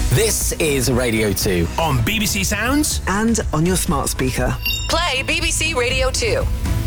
This is Radio 2. On BBC Sounds. And on your smart speaker. Play BBC Radio 2.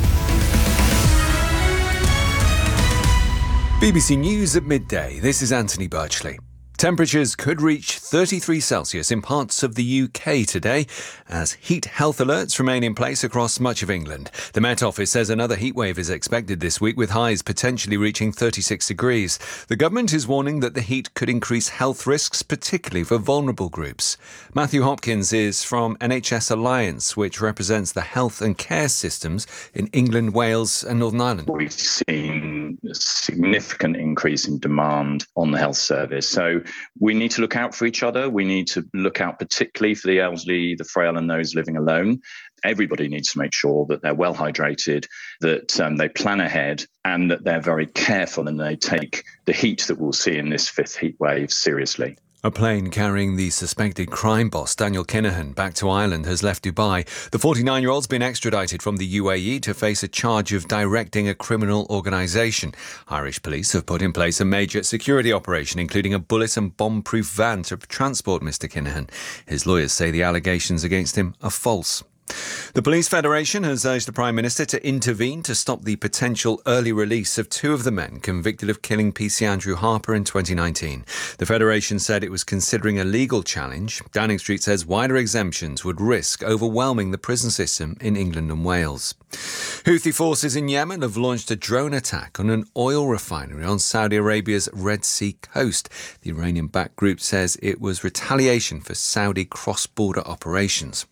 BBC News at midday. This is Anthony Birchley. Temperatures could reach 33 Celsius in parts of the UK today as heat health alerts remain in place across much of England. The Met Office says another heatwave is expected this week with highs potentially reaching 36 degrees. The government is warning that the heat could increase health risks, particularly for vulnerable groups. Matthew Hopkins is from NHS Alliance, which represents the health and care systems in England, Wales and Northern Ireland. We've seen a significant increase in demand on the health service. So we need to look out for each other. We need to look out particularly for the elderly, the frail and those living alone. Everybody needs to make sure that they're well hydrated, that they plan ahead and that they're very careful and they take the heat that we'll see in this fifth heat wave seriously. A plane carrying the suspected crime boss Daniel Kinahan back to Ireland has left Dubai. The 49-year-old's been extradited from the UAE to face a charge of directing a criminal organisation. Irish police have put in place a major security operation, including a bullet and bomb-proof van to transport Mr Kinahan. His lawyers say the allegations against him are false. The Police Federation has urged the Prime Minister to intervene to stop the potential early release of two of the men convicted of killing PC Andrew Harper in 2019. The Federation said it was considering a legal challenge. Downing Street says wider exemptions would risk overwhelming the prison system in England and Wales. Houthi forces in Yemen have launched a drone attack on an oil refinery on Saudi Arabia's Red Sea coast. The Iranian-backed group says it was retaliation for Saudi cross-border operations.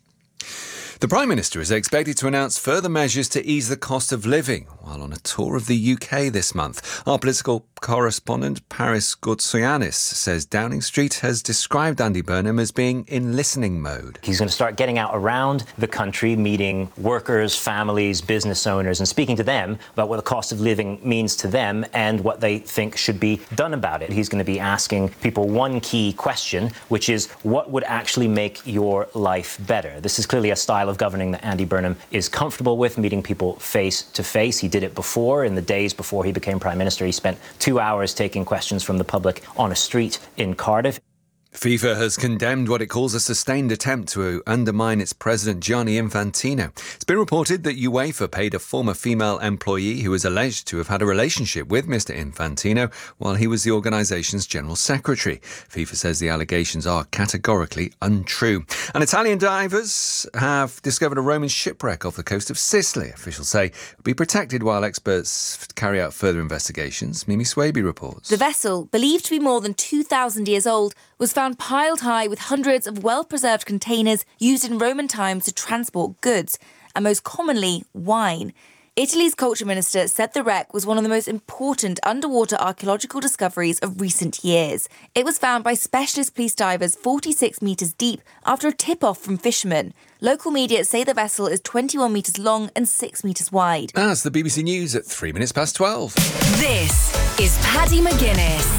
The Prime Minister is expected to announce further measures to ease the cost of living while on a tour of the UK this month. Our political correspondent, Paris Goutsoyanis, says Downing Street has described Andy Burnham as being in listening mode. He's going to start getting out around the country, meeting workers, families, business owners, and speaking to them about what the cost of living means to them and what they think should be done about it. He's going to be asking people one key question, which is what would actually make your life better? This is clearly a style of governing that Andy Burnham is comfortable with, meeting people face to face. He did it before. In the days before he became Prime Minister, he spent 2 hours taking questions from the public on a street in Cardiff. FIFA has condemned what it calls a sustained attempt to undermine its president Gianni Infantino. It's been reported that UEFA paid a former female employee who is alleged to have had a relationship with Mr Infantino while he was the organisation's general secretary. FIFA says the allegations are categorically untrue. And Italian divers have discovered a Roman shipwreck off the coast of Sicily. Officials say it will be protected while experts carry out further investigations. Mimi Swaby reports. The vessel, believed to be more than 2,000 years old, was found piled high with hundreds of well-preserved containers used in Roman times to transport goods, and most commonly, wine. Italy's culture minister said the wreck was one of the most important underwater archaeological discoveries of recent years. It was found by specialist police divers 46 metres deep after a tip-off from fishermen. Local media say the vessel is 21 metres long and 6 metres wide. That's the BBC News at 3 minutes past 12. This is Paddy McGuinness.